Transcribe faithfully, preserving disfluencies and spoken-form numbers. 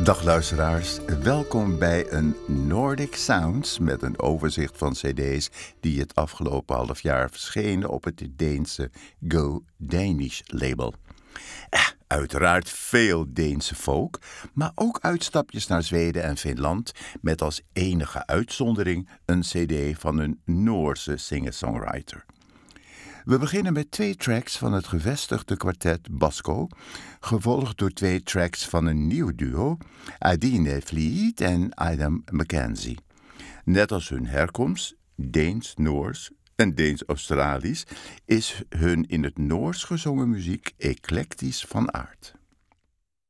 Dag luisteraars, welkom bij een Nordic Sounds met een overzicht van cd's die het afgelopen half jaar verschenen op het Deense Go Danish label. Eh, uiteraard veel Deense folk, maar ook uitstapjes naar Zweden en Finland met als enige uitzondering een cd van een Noorse singer-songwriter. We beginnen met twee tracks van het gevestigde kwartet Basco, gevolgd door twee tracks van een nieuw duo, Adine Vliet en Adam Mackenzie. Net als hun herkomst, Deens-Noors en Deens-Australisch, is hun in het Noors gezongen muziek eclectisch van aard.